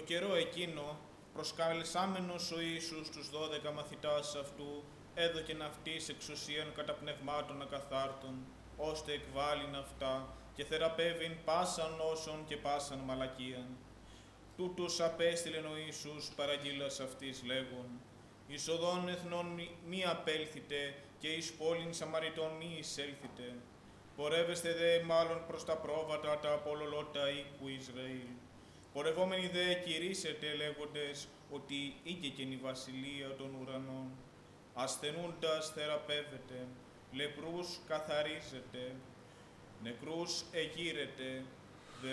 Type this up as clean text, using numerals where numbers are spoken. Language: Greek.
καιρό εκείνο, προσκαλεσάμενος ο Ιησούς τους 12 μαθητάς αυτού, έδωκεν αυτοίς εξουσίαν κατά πνευμάτων ακαθάρτων, ώστε εκβάλλειν αυτά και θεραπεύειν πάσαν νόσον και πάσαν μαλακίαν. Τούτους απέστειλεν ο Ιησούς παραγγείλας αυτής λέγον, εις οδόν εθνών μη απέλθητε και εις πόλην Σαμαριτών μη εισέλθητε. Πορεύεστε δε μάλλον προς τα πρόβατα τα απολολότα οίκου Ισραήλ. Πορευόμενοι δε κηρύσσετε λέγοντες ότι ήγεκεν η βασιλεία των ουρανών. Ασθενούντας θεραπεύετε, λεπρούς καθαρίζετε, νεκρούς εγείρετε,